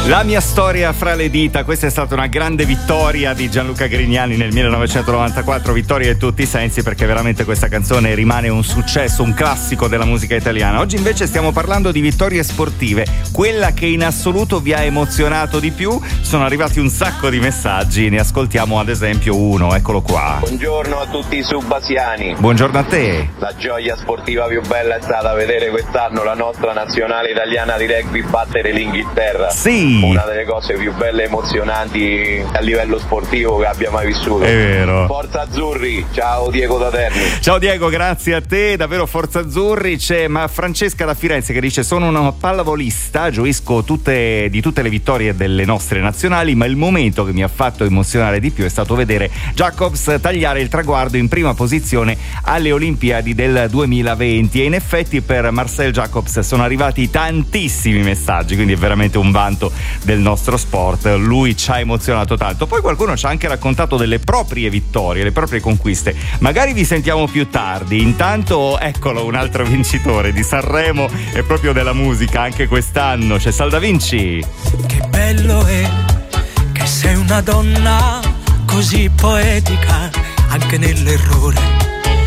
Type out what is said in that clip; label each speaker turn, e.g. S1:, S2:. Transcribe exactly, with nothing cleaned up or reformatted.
S1: La mia storia fra le dita, questa è stata una grande vittoria di Gianluca Grignani nel millenovecentonovantaquattro, vittoria in tutti i sensi, perché veramente questa canzone rimane un successo, un classico della musica italiana. Oggi invece stiamo parlando di vittorie sportive, quella che in assoluto vi ha emozionato di più. Sono arrivati un sacco di messaggi, ne ascoltiamo ad esempio uno, eccolo qua.
S2: Buongiorno a tutti i subbasiani.
S1: Buongiorno a te.
S2: La gioia sportiva più bella è stata vedere quest'anno la nostra nazionale italiana di rugby battere l'Inghilterra.
S1: Sì.
S2: Una delle cose più belle e emozionanti a livello sportivo che abbia mai vissuto.
S1: È vero.
S2: Forza Azzurri, ciao Diego da Terni.
S1: Ciao Diego, grazie a te, davvero Forza Azzurri. C'è ma Francesca da Firenze che dice: sono una pallavolista, gioisco tutte, di tutte le vittorie delle nostre nazionali, ma il momento che mi ha fatto emozionare di più è stato vedere Jacobs tagliare il traguardo in prima posizione alle Olimpiadi del duemilaventi. E in effetti per Marcel Jacobs sono arrivati tantissimi messaggi, quindi è veramente un vanto del nostro sport. Lui ci ha emozionato tanto. Poi qualcuno ci ha anche raccontato delle proprie vittorie, le proprie conquiste. Magari vi sentiamo più tardi. Intanto eccolo un altro vincitore di Sanremo e proprio della musica anche quest'anno. C'è Salda Vinci.
S3: Che bello è che sei una donna così poetica anche nell'errore.